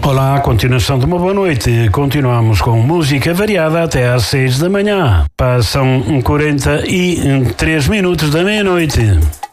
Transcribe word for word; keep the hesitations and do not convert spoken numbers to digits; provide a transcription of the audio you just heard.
Olá, continuação de uma boa noite. Continuamos com música variada até às seis da manhã. Passam quarenta e três minutos da meia-noite.